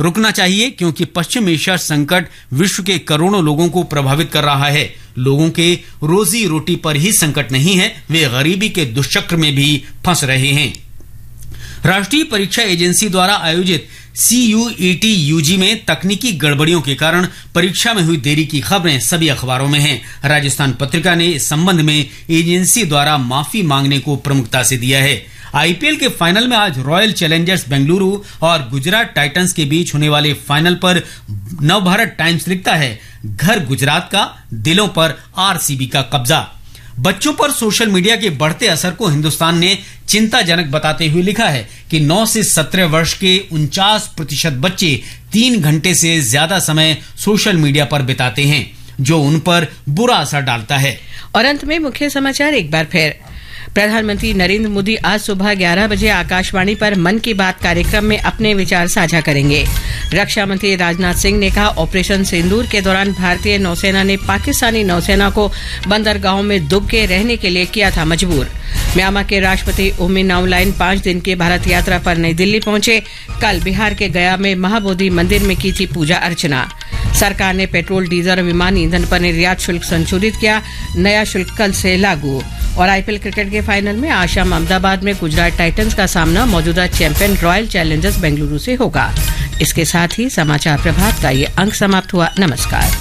रुकना चाहिए, क्योंकि पश्चिम एशिया संकट विश्व के करोड़ों लोगों को प्रभावित कर रहा है। लोगों के रोजी रोटी पर ही संकट नहीं है, वे गरीबी के दुष्चक्र में भी फंस रहे हैं। राष्ट्रीय परीक्षा एजेंसी द्वारा आयोजित CUET UG में तकनीकी गड़बड़ियों के कारण परीक्षा में हुई देरी की खबरें सभी अखबारों में हैं। राजस्थान पत्रिका ने इस संबंध में एजेंसी द्वारा माफी मांगने को प्रमुखता से दिया है। IPL के फाइनल में आज रॉयल चैलेंजर्स बेंगलुरु और गुजरात टाइटंस के बीच होने वाले फाइनल पर नवभारत टाइम्स लिखता है, घर गुजरात का, दिलों पर RCB का कब्जा। बच्चों पर सोशल मीडिया के बढ़ते असर को हिंदुस्तान ने चिंताजनक बताते हुए लिखा है कि 9 से 17 वर्ष के 49% बच्चे 3 घंटे से ज्यादा समय सोशल मीडिया पर बिताते हैं, जो उन पर बुरा असर डालता है। और अंत में मुख्य समाचार एक बार फिर। प्रधानमंत्री नरेंद्र मोदी आज सुबह 11 बजे आकाशवाणी पर मन की बात कार्यक्रम में अपने विचार साझा करेंगे। रक्षा मंत्री राजनाथ सिंह ने कहा, ऑपरेशन सिंदूर के दौरान भारतीय नौसेना ने पाकिस्तानी नौसेना को बंदरगाहों में डूब के रहने के लिए किया था मजबूर। म्यांमार के राष्ट्रपति उ मिन आउंगलाइन 5 दिन की भारत यात्रा पर नई दिल्ली पहुंचे। कल बिहार के गया में महाबोधि मंदिर में की थी पूजा अर्चना। सरकार ने पेट्रोल, डीजल और विमान ईंधन पर निर्यात शुल्क संशोधित किया, नया शुल्क कल से लागू। और IPL क्रिकेट के फाइनल में आज शाम अहमदाबाद में गुजरात टाइटंस का सामना मौजूदा चैंपियन रॉयल चैलेंजर्स बेंगलुरु से होगा। इसके साथ ही समाचार प्रभात का ये अंक समाप्त हुआ। नमस्कार।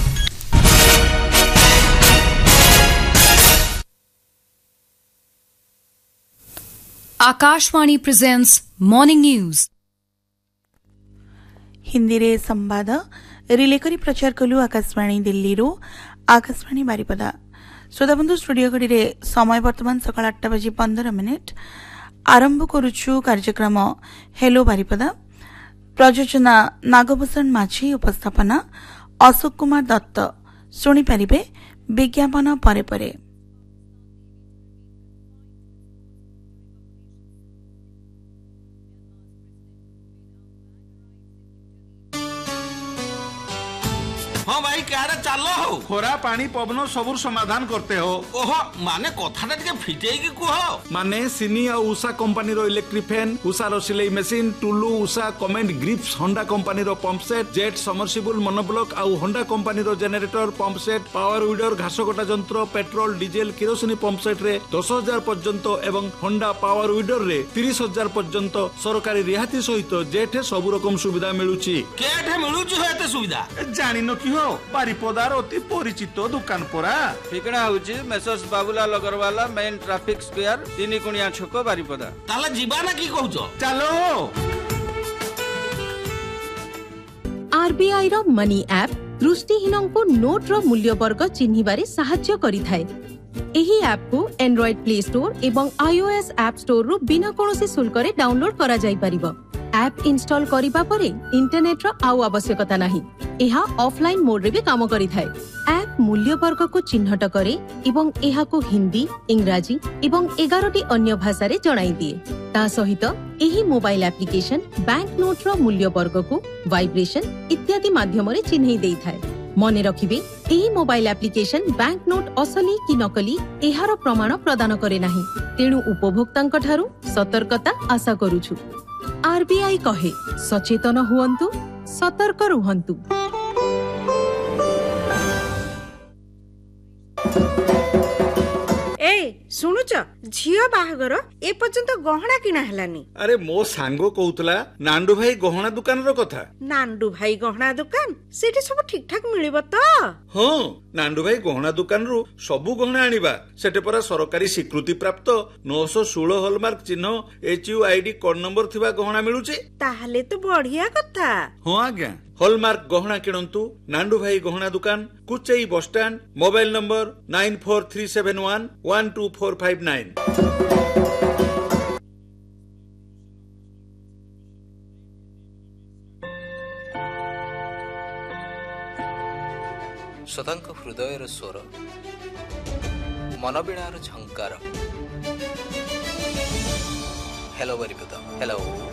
Akashvani presents morning news. Hindi रे संवाद रिले करी प्रचार कलु आकाशवाणी दिल्ली रो आकाशवाणी बारिपदा। श्रोताबंधु, स्टूडियो घड़ी रे समय वर्तमान सकाळ 8:15 आरंभ करुछु कार्यक्रम हेलो बारिपदा। प्रयोजना नागभूषण माझी, उपस्थापना अशोक कुमार दत्त। शुणी पारिबे विज्ञापन परे परे। हाँ भाई, क्या चालो हो? खोरा पानी पवन सबुर समाधान करते हो। ओहो, माने कथाटा टिके फिटेई कुह। माने सिनी और उषा कंपनी रो इलेक्ट्रिक फैन, उषा रो सिलाई machine, Tullu, Usha comment grips, Honda company रो pump set, jet submersible monoblock और होंडा कंपनी रो generator, pump set, power weeder, घास कटा जंत्र, पेट्रोल, डीजेल, किरोसिनी पंप सेट रे 10,000 पर्यंत एवं होंडा पावर वीडर रे 30,000 पर्यंत सरकारी रिहाती सहित जेठे सब रकम सुविधा मिलुची। केठे मिलुची हेते सुविधा? जानि न की हो, बारिपदार अति परिचित दुकान परा। ठिकना होची messrs Babulal Agrawala, main traffic square, 3 कुणिया छक, बारिपदा। ताला जीवा ना की कहउछो? चलो। RBI रो मनी ऐप दृष्टिहीन को नोट रो मूल्य वर्ग चिन्हिबारे सहाय्य करिथाय। एही ऐप को एंड्रॉइड प्ले स्टोर एवं iOS ऐप स्टोर रो बिना कोनोसी शुल्क रे डाउनलोड करा जाय परिबो। ऐप इंस्टॉल करिबा परे इंटरनेट रो आउ आवश्यकता नाही। एहा ऑफलाइन मोड रे भी काम करिथाय। ऐप मूल्य वर्ग को चिन्हट करे एवं एहा को हिंदी, इंग्राजी एवं 11टी अन्य भाषा रे जणाई दिए। ता सहित एही मोबाइल एप्लीकेशन बैंक नोट रो मूल्य वर्ग को वाइब्रेशन इत्यादि माध्यम रे चिन्हई देइथाय। मने रखिबे, एही मोबाइल एप्लीकेशन बैंक नोट असली कि नकली एहार प्रमाण प्रदान करे नाही। तेणु उपभोक्तांक ठारू सतर्कता आशा करूछु। RBI कहे, सचेतन हुअन्तु, सतर्क रुहन्तु। शुणुच, झियो बाहागर ए पर्यंत गहना किना हेलानी। अरे मो सांगो कहूतला नांडू भाई गहना दुकान रो कथा। नांडू भाई गहना दुकान सेठी सब ठीक ठाक मिलिबो तो? हाँ, नांडू भाई गहना दुकान रू सबु गहना आनिबा। सेटे परा सरकारी स्वीकृति प्राप्त 916 हॉलमार्क चिन्ह HUID कोड नंबर थिबा गहना मिलुची। ताहले तो बढ़िया कथा। हाँ आज्ञा, हॉलमार्क गहना किणंतु नांडू भाई गहना दुकान, Kuchai bus stand, mobile number 9437112459। सदांक हृदयर स्वर, मनवीणार झंकार। Hello Baripada, hello.